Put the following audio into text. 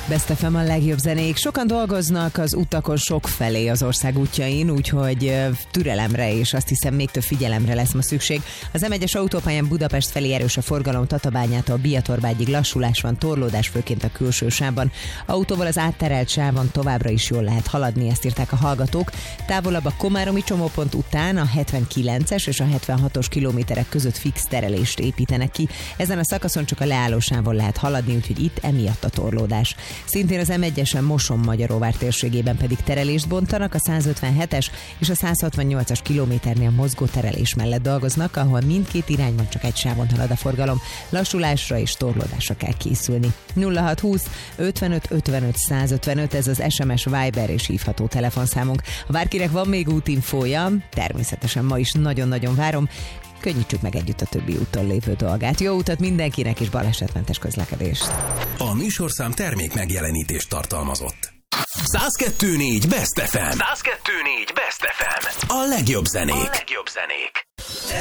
Best FM a legjobb zenék. Sokan dolgoznak az utakon sokfelé az ország útjain, úgyhogy türelemre és azt hiszem még több figyelemre lesz ma szükség. Az M1-es autópályán Budapest felé erős a forgalom, Tatabányától Biatorbágyig lassulás van, torlódás főként a külső sávban. Autóval az átterelt sávon továbbra is jól lehet haladni, ezt írták a hallgatók. Távolabb a komáromi csomópont után a 79-es és a 76-os kilométerek között fix terelést építenek ki. Ezen a szakaszon csak a leállósávon lehet haladni, úgyhogy itt emiatt a torlódás. Szintén az M1-esen Moson-Magyaróvár térségében pedig terelést bontanak, a 157-es és a 168-as kilométernél mozgó terelés mellett dolgoznak, ahol mindkét irányban csak egy sávon halad a forgalom. Lassulásra és torlódásra kell készülni. 0620 55 55 155, ez az SMS, Viber és hívható telefonszámunk. Ha bárkinek van még útinfója, természetesen ma is nagyon-nagyon várom. Könnyítsük meg együtt a többi úton lévő dolgát. Jó utat mindenkinek és balesetmentes közlekedést. A műsorszám termék megjelenítést tartalmazott. 102.4 Best FM. 102.4 Best FM. A legjobb zenék.